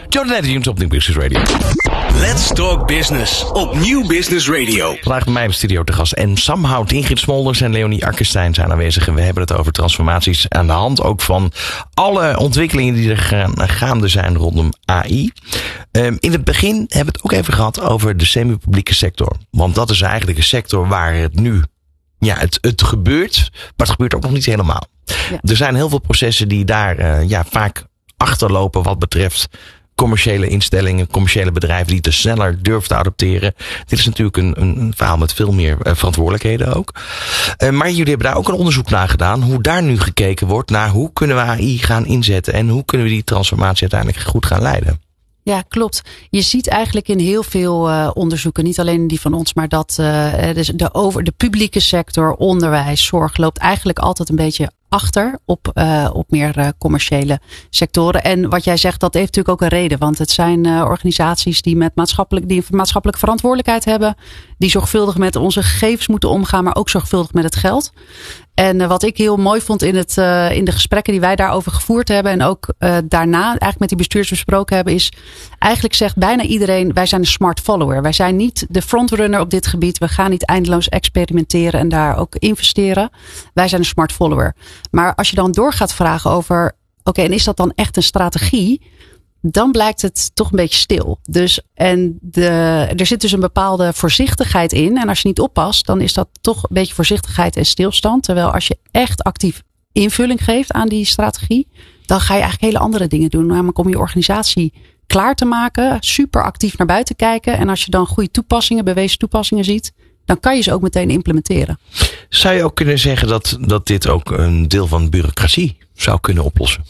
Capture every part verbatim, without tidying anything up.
Jordan Eddy op Nieuw Business Radio. Let's Talk Business op Nieuw Business Radio. Vandaag bij mij in de studio te gast en Sam Hout, Ingrid Smolders en Leonie Akkerstein zijn aanwezig. En we hebben het over transformaties aan de hand ook van alle ontwikkelingen die er gaan, gaande zijn rondom A I. Um, in het begin hebben we het ook even gehad over de semi-publieke sector. Want dat is eigenlijk een sector waar het nu, ja, het, het gebeurt, maar het gebeurt ook nog niet helemaal. Ja. Er zijn heel veel processen die daar uh, ja, vaak achterlopen wat betreft commerciële instellingen, commerciële bedrijven die te sneller durven te adopteren. Dit is natuurlijk een, een verhaal met veel meer uh, verantwoordelijkheden ook. Uh, maar jullie hebben daar ook een onderzoek naar gedaan. Hoe daar nu gekeken wordt naar hoe kunnen we A I gaan inzetten en hoe kunnen we die transformatie uiteindelijk goed gaan leiden. Ja, klopt. Je ziet eigenlijk in heel veel uh, onderzoeken, niet alleen die van ons, maar dat uh, dus de, over, de publieke sector, onderwijs, zorg loopt eigenlijk altijd een beetje achter op, uh, op meer uh, commerciële sectoren. En wat jij zegt, dat heeft natuurlijk ook een reden. Want het zijn uh, organisaties die met maatschappelijk, die een maatschappelijke verantwoordelijkheid hebben. Die zorgvuldig met onze gegevens moeten omgaan, maar ook zorgvuldig met het geld. En uh, wat ik heel mooi vond in, het, uh, in de gesprekken die wij daarover gevoerd hebben. En ook uh, daarna eigenlijk met die bestuurders besproken hebben. Is eigenlijk zegt bijna iedereen, wij zijn een smart follower. Wij zijn niet de frontrunner op dit gebied. We gaan niet eindeloos experimenteren en daar ook investeren. Wij zijn een smart follower. Maar als je dan door gaat vragen over, oké, okay, en is dat dan echt een strategie? Dan blijkt het toch een beetje stil. Dus, en de, er zit dus een bepaalde voorzichtigheid in. En als je niet oppast, dan is dat toch een beetje voorzichtigheid en stilstand. Terwijl als je echt actief invulling geeft aan die strategie, dan ga je eigenlijk hele andere dingen doen. Namelijk om je organisatie klaar te maken, super actief naar buiten kijken. En als je dan goede toepassingen, bewezen toepassingen ziet, dan kan je ze ook meteen implementeren. Zou je ook kunnen zeggen dat, dat dit ook een deel van bureaucratie zou kunnen oplossen?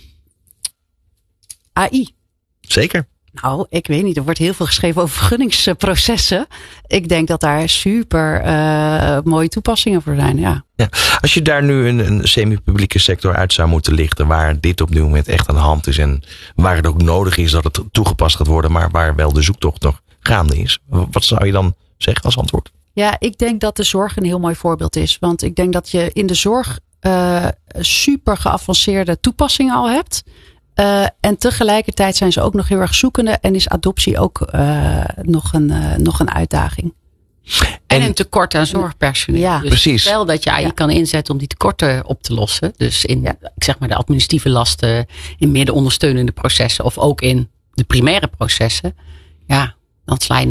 A I. Zeker. Nou, ik weet niet. Er wordt heel veel geschreven over vergunningsprocessen. Ik denk dat daar super uh, mooie toepassingen voor zijn, ja. Ja. Als je daar nu een, een semi-publieke sector uit zou moeten lichten, waar dit op dit moment echt aan de hand is en waar het ook nodig is dat het toegepast gaat worden, maar waar wel de zoektocht nog gaande is. Wat zou je dan zeggen als antwoord? Ja, ik denk dat de zorg een heel mooi voorbeeld is. Want ik denk dat je in de zorg uh, super geavanceerde toepassingen al hebt. Uh, en tegelijkertijd zijn ze ook nog heel erg zoekende en is adoptie ook uh, nog, een, uh, nog een uitdaging. En een tekort aan zorgpersoneel. Ja, dus precies. Stel dat je A I ja. kan inzetten om die tekorten op te lossen. Dus in ja. ik zeg maar de administratieve lasten, in meer de ondersteunende processen of ook in de primaire processen. Ja, dan sla je